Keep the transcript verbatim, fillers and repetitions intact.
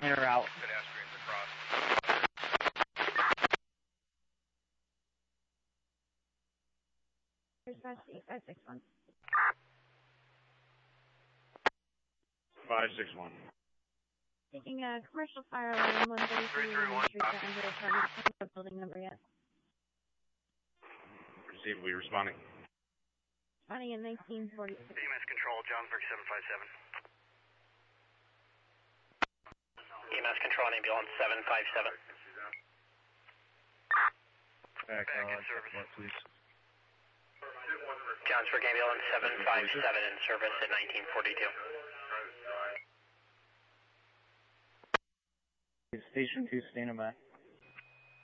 Minor out. Pedestrians across. Here's five six one. five six one. Taking a commercial fire alarm, one thirty-three Street, under apartment, building number yet. Receive, we responding. Responding in nineteen forty-six. B M S control, Johnsburg seven five seven. E M S control, ambulance seven five seven. Back, Back in uh, service. what, please? Johnsburg ambulance seven five seven in service at nineteen forty-two. Station two, standing by.